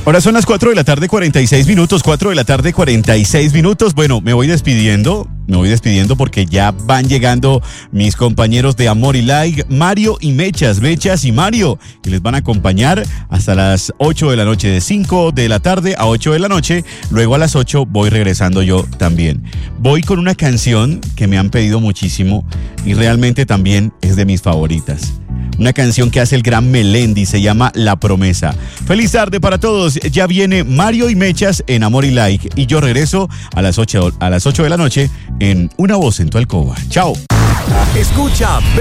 Ahora son las 4 de la tarde, 46 minutos, 4 de la tarde, 46 minutos. Bueno, me voy despidiendo porque ya van llegando mis compañeros de Amor y Like, Mario y Mechas y Mario, que les van a acompañar hasta las 8 de la noche, de 5 de la tarde a 8 de la noche. Luego a las 8 voy regresando yo también. Voy con una canción que me han pedido muchísimo y realmente también es de mis favoritas. Una canción que hace el gran Melendi, se llama La Promesa. Feliz tarde para todos. Ya viene Mario y Mechas en Amor y Like. Y yo regreso a las 8 de la noche en Una Voz en tu Alcoba. Chao. Escucha